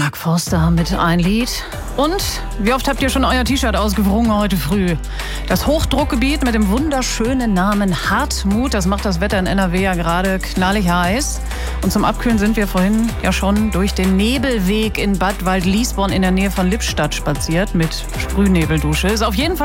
Mark Forster mit ein Lied. Und wie oft habt ihr schon euer T-Shirt ausgewrungen heute früh? Das Hochdruckgebiet mit dem wunderschönen Namen Hartmut, das macht das Wetter in NRW ja gerade knallig heiß. Und zum Abkühlen sind wir vorhin ja schon durch den Nebelweg in Bad Waldliesborn in der Nähe von Lippstadt spaziert mit Sprühnebeldusche. Ist auf jeden Fall